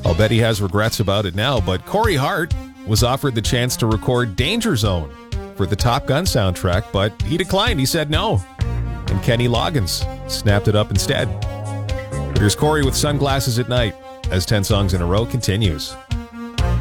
I'll bet he has regrets about it now, but Corey Hart was offered the chance to record Danger Zone for the Top Gun soundtrack, but he declined. He said no. And Kenny Loggins snapped it up instead. Here's Corey with Sunglasses at Night as 10 Songs in a Row continues.